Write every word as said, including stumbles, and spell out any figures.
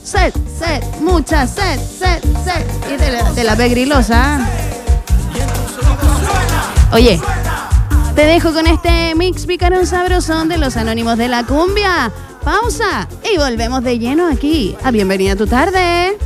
sed, sed, mucha sed, sed, sed. Y de la, de la pegrilosa. Oye, te dejo con este mix picarón sabrosón de los Anónimos de la Cumbia. Pausa y volvemos de lleno aquí a Bienvenida a tu Tarde.